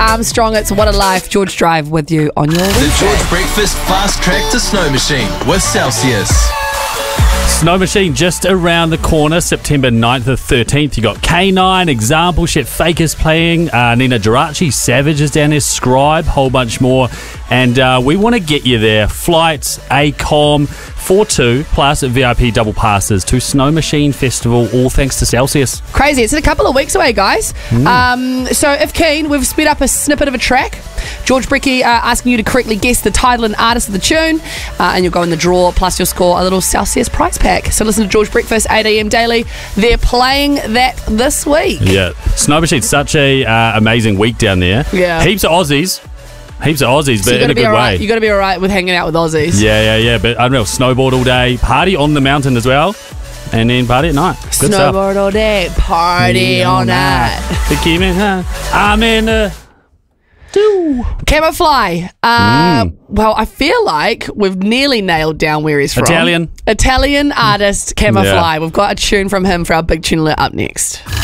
Armstrong. It's What a Life. George Drive with you on your The Wednesday. George Breakfast Fast Track to Snow Machine with Celsius. Snow Machine just around the corner, September 9th to 13th. You got K9, Example, Shit Fakers playing, Nina Geraci, Savage is down there, Scribe, whole bunch more. And we want to get you there. Flights, ACOM, 4-2, plus VIP double passes to Snow Machine Festival, all thanks to Celsius. Crazy. It's in a couple of weeks away, guys. So if keen, we've sped up a snippet of a track. George Bricky asking you to correctly guess the title and artist of the tune, and you'll go in the draw, plus you'll score a little Celsius prize pack. So listen to George Breakfast, 8 a.m. daily. They're playing that this week. Yeah, Snow Machine's such a amazing week down there. Yeah. Heaps of Aussies, So but in a good way. You got to be all right with hanging out with Aussies. Yeah. But unreal. Snowboard all day, party on the mountain as well, and then party at night. Good stuff. Snowboard all day, party all night. I'm in Camoufly. Well, I feel like we've nearly nailed down where he's from. Italian artist Camoufly. Yeah. We've got a tune from him for our big tune alert up next.